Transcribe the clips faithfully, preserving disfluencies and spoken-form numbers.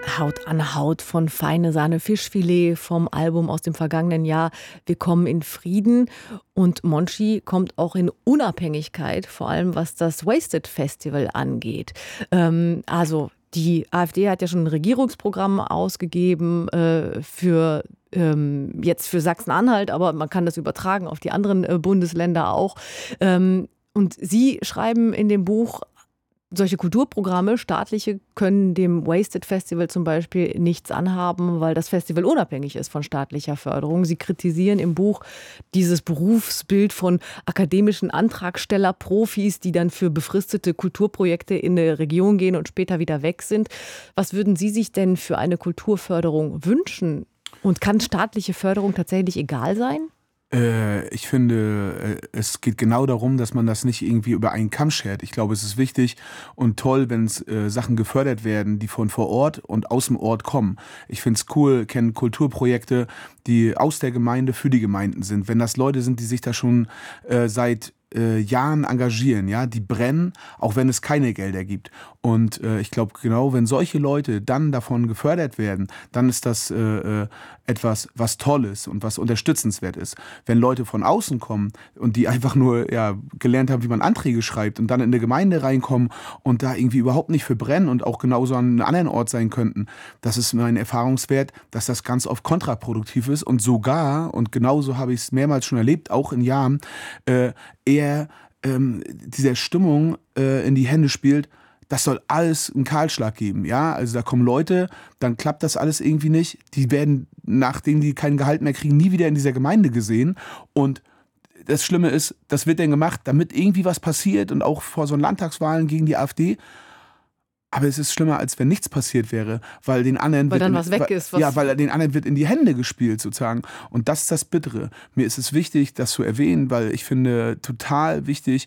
Haut an Haut von Feine Sahne Fischfilet vom Album aus dem vergangenen Jahr Wir kommen in Frieden. Und Monchi kommt auch in Unabhängigkeit, vor allem was das Wasted Festival angeht. Ähm, also die AfD hat ja schon ein Regierungsprogramm ausgegeben äh, für ähm, jetzt für Sachsen-Anhalt, aber man kann das übertragen auf die anderen äh, Bundesländer auch. Ähm, und Sie schreiben in dem Buch, solche Kulturprogramme, staatliche, können dem Wasted Festival zum Beispiel nichts anhaben, weil das Festival unabhängig ist von staatlicher Förderung. Sie kritisieren im Buch dieses Berufsbild von akademischen Antragsteller-Profis, die dann für befristete Kulturprojekte in eine Region gehen und später wieder weg sind. Was würden Sie sich denn für eine Kulturförderung wünschen? Und kann staatliche Förderung tatsächlich egal sein? Ich finde, es geht genau darum, dass man das nicht irgendwie über einen Kamm schert. Ich glaube, es ist wichtig und toll, wenn es äh, Sachen gefördert werden, die von vor Ort und aus dem Ort kommen. Ich finde es cool, kenne Kulturprojekte, die aus der Gemeinde für die Gemeinden sind. Wenn das Leute sind, die sich da schon äh, seit äh, Jahren engagieren, ja, die brennen, auch wenn es keine Gelder gibt. Und äh, ich glaube, genau, wenn solche Leute dann davon gefördert werden, dann ist das äh, etwas, was Tolles und was unterstützenswert ist. Wenn Leute von außen kommen und die einfach nur ja, gelernt haben, wie man Anträge schreibt und dann in eine Gemeinde reinkommen und da irgendwie überhaupt nicht für brennen und auch genauso an einem anderen Ort sein könnten, das ist mein Erfahrungswert, dass das ganz oft kontraproduktiv ist und sogar, und genauso habe ich es mehrmals schon erlebt, auch in Jahren, äh, eher ähm, dieser Stimmung äh, in die Hände spielt, das soll alles einen Kahlschlag geben, ja, also da kommen Leute, dann klappt das alles irgendwie nicht, die werden, nachdem die kein Gehalt mehr kriegen, nie wieder in dieser Gemeinde gesehen und das Schlimme ist, das wird dann gemacht, damit irgendwie was passiert und auch vor so Landtagswahlen gegen die AfD, aber es ist schlimmer, als wenn nichts passiert wäre, weil den anderen weil wird dann in, was weg weil, ist. Was ja, weil den anderen wird in die Hände gespielt sozusagen und das ist das Bittere. Mir ist es wichtig, das zu erwähnen, weil ich finde total wichtig,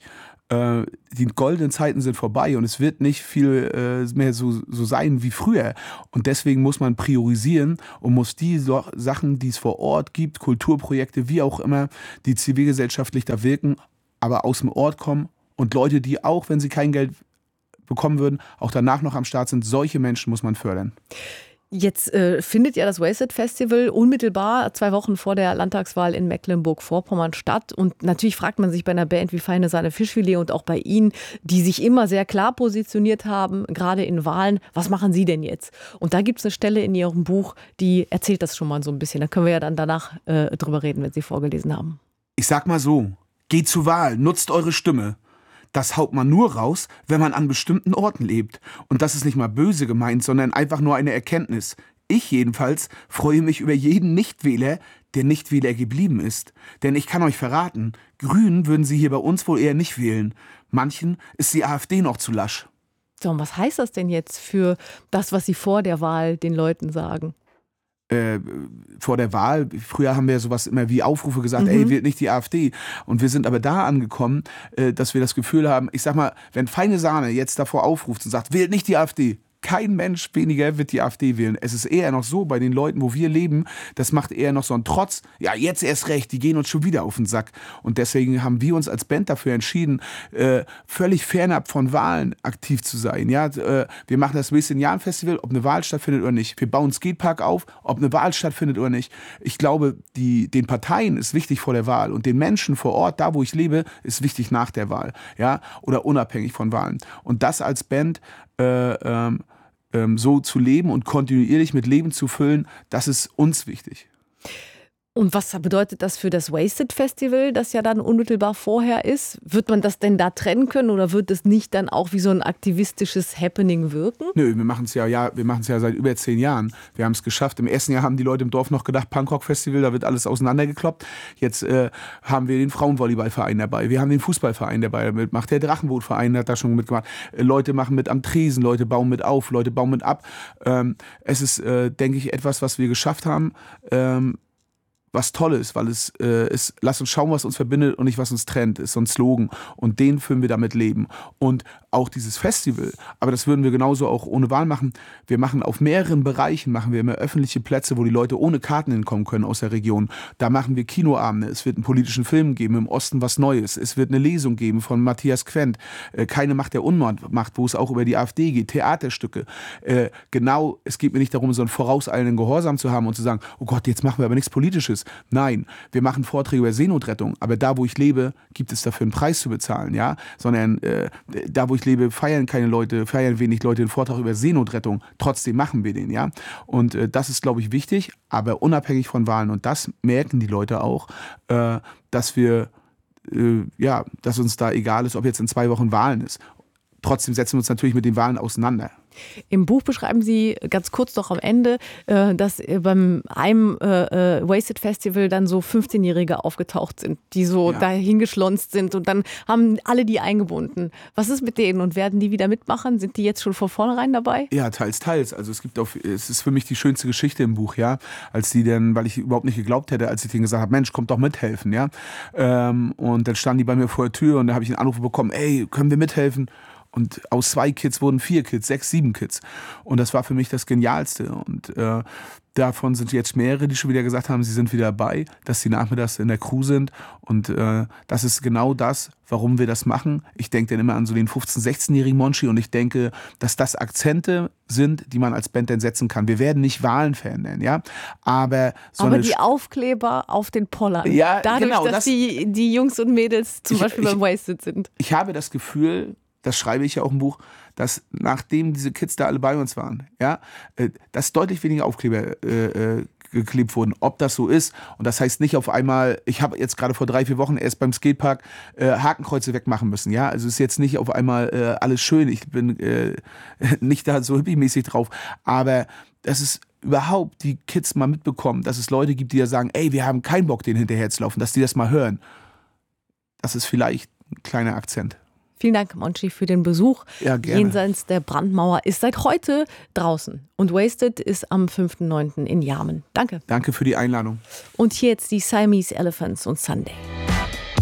die goldenen Zeiten sind vorbei und es wird nicht viel äh, mehr so, so sein wie früher. Und deswegen muss man priorisieren und muss die so Sachen, die es vor Ort gibt, Kulturprojekte, wie auch immer, die zivilgesellschaftlich da wirken, aber aus dem Ort kommen und Leute, die auch, wenn sie kein Geld bekommen würden, auch danach noch am Start sind, solche Menschen muss man fördern. Jetzt äh, findet ja das Wasted Festival unmittelbar zwei Wochen vor der Landtagswahl in Mecklenburg-Vorpommern statt. Und natürlich fragt man sich bei einer Band wie Feine Sahne Fischfilet und auch bei Ihnen, die sich immer sehr klar positioniert haben, gerade in Wahlen, was machen Sie denn jetzt? Und da gibt es eine Stelle in Ihrem Buch, die erzählt das schon mal so ein bisschen. Da können wir ja dann danach äh, drüber reden, wenn Sie vorgelesen haben. Ich sag mal so, geht zur Wahl, nutzt eure Stimme. Das haut man nur raus, wenn man an bestimmten Orten lebt. Und das ist nicht mal böse gemeint, sondern einfach nur eine Erkenntnis. Ich jedenfalls freue mich über jeden Nichtwähler, der Nichtwähler geblieben ist. Denn ich kann euch verraten, Grünen würden sie hier bei uns wohl eher nicht wählen. Manchen ist die AfD noch zu lasch. So, und was heißt das denn jetzt für das, was Sie vor der Wahl den Leuten sagen? Äh, vor der Wahl, früher haben wir sowas immer wie Aufrufe gesagt, mhm. ey, wählt nicht die AfD. Und wir sind aber da angekommen, äh, dass wir das Gefühl haben, ich sag mal, wenn Feine Sahne jetzt davor aufruft und sagt, wählt nicht die AfD, kein Mensch weniger wird die AfD wählen. Es ist eher noch so, bei den Leuten, wo wir leben, das macht eher noch so einen Trotz. Ja, jetzt erst recht, die gehen uns schon wieder auf den Sack. Und deswegen haben wir uns als Band dafür entschieden, äh, völlig fernab von Wahlen aktiv zu sein. Ja, äh, wir machen das Wasted Jahren Festival, ob eine Wahl stattfindet oder nicht. Wir bauen einen Skatepark auf, ob eine Wahl stattfindet oder nicht. Ich glaube, die, den Parteien ist wichtig vor der Wahl und den Menschen vor Ort, da wo ich lebe, ist wichtig nach der Wahl. Ja, oder unabhängig von Wahlen. Und das als Band äh, ähm, so zu leben und kontinuierlich mit Leben zu füllen, das ist uns wichtig. Und was bedeutet das für das Wasted Festival, das ja dann unmittelbar vorher ist? Wird man das denn da trennen können oder wird es nicht dann auch wie so ein aktivistisches Happening wirken? Nö, wir machen es ja, ja, wir machen es ja seit über zehn Jahren. Wir haben es geschafft. Im ersten Jahr haben die Leute im Dorf noch gedacht, Punkrock-Festival, da wird alles auseinandergekloppt. Jetzt äh, haben wir den Frauenvolleyballverein dabei, wir haben den Fußballverein dabei mitgemacht, der Drachenbootverein hat da schon mitgemacht. Äh, Leute machen mit am Tresen, Leute bauen mit auf, Leute bauen mit ab. Ähm, es ist, äh, denke ich, etwas, was wir geschafft haben, ähm, was toll ist, weil es äh, ist, lass uns schauen, was uns verbindet und nicht, was uns trennt, ist so ein Slogan. Und den Film wir damit leben. Und auch dieses Festival, aber das würden wir genauso auch ohne Wahl machen. Wir machen auf mehreren Bereichen, machen wir immer öffentliche Plätze, wo die Leute ohne Karten hinkommen können aus der Region. Da machen wir Kinoabende, es wird einen politischen Film geben, im Osten was Neues. Es wird eine Lesung geben von Matthias Quent, äh, Keine Macht der Unmacht, wo es auch über die AfD geht, Theaterstücke. Äh, genau, es geht mir nicht darum, so einen vorauseilenden Gehorsam zu haben und zu sagen, oh Gott, jetzt machen wir aber nichts Politisches. Nein, wir machen Vorträge über Seenotrettung, aber da, wo ich lebe, gibt es dafür einen Preis zu bezahlen, ja, sondern äh, da, wo ich lebe, feiern keine Leute, feiern wenig Leute den Vortrag über Seenotrettung, trotzdem machen wir den, ja, und äh, das ist, glaube ich, wichtig, aber unabhängig von Wahlen, und das merken die Leute auch, äh, dass wir, äh, ja, dass uns da egal ist, ob jetzt in zwei Wochen Wahlen ist. Trotzdem setzen wir uns natürlich mit den Wahlen auseinander. Im Buch beschreiben Sie ganz kurz noch am Ende, dass beim einem äh, Wasted Festival dann so fünfzehnjährige aufgetaucht sind, die so ja. dahin geschlonzt sind und dann haben alle die eingebunden. Was ist mit denen und werden die wieder mitmachen? Sind die jetzt schon von vornherein dabei? Ja, teils, teils. Also es gibt auch, es ist für mich die schönste Geschichte im Buch, ja, als die dann, weil ich überhaupt nicht geglaubt hätte, als ich denen gesagt habe, Mensch, kommt doch mithelfen, ja. Ähm, und dann standen die bei mir vor der Tür und da habe ich einen Anruf bekommen, ey, können wir mithelfen? Und aus zwei Kids wurden vier Kids, sechs, sieben Kids. Und das war für mich das Genialste. Und äh, davon sind jetzt mehrere, die schon wieder gesagt haben, sie sind wieder dabei, dass sie nachmittags in der Crew sind. Und äh, das ist genau das, warum wir das machen. Ich denke dann immer an so den fünfzehn-, sechzehnjährigen Monchi und ich denke, dass das Akzente sind, die man als Band dann setzen kann. Wir werden nicht Wahlen verändern, ja. Aber, so Aber die Aufkleber auf den Pollern, ja, dadurch, genau, dass das, die, die Jungs und Mädels zum ich, Beispiel ich, beim Wasted sind. Ich habe das Gefühl, das schreibe ich ja auch im Buch, dass nachdem diese Kids da alle bei uns waren, ja, dass deutlich weniger Aufkleber äh, geklebt wurden. Ob das so ist, und das heißt nicht auf einmal, ich habe jetzt gerade vor drei, vier Wochen erst beim Skatepark äh, Hakenkreuze wegmachen müssen, ja, also ist jetzt nicht auf einmal äh, alles schön, ich bin äh, nicht da so hippie-mäßig drauf, aber das ist überhaupt die Kids mal mitbekommen, dass es Leute gibt, die ja sagen, ey, wir haben keinen Bock, denen hinterher zu laufen, dass die das mal hören. Das ist vielleicht ein kleiner Akzent. Vielen Dank, Monchi, für den Besuch. Ja, gerne. Jenseits der Brandmauer ist seit heute draußen. Und Wasted ist am fünften neunten in Jarmen. Danke. Danke für die Einladung. Und hier jetzt die Siamese Elephants und Sunday.